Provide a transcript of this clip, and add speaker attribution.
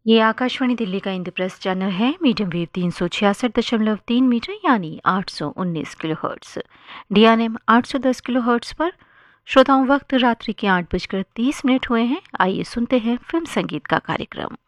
Speaker 1: ये आकाशवाणी दिल्ली का इंद्रप्रस्थ चैनल है। मीडियम वेव 366.3 मीटर यानी 819 किलोहर्ट्ज। डीएनएम 810 किलोहर्ट्ज पर श्रोताओं वक्त रात्रि के 8:30 हुए हैं। आइए सुनते हैं फिल्म संगीत का कार्यक्रम।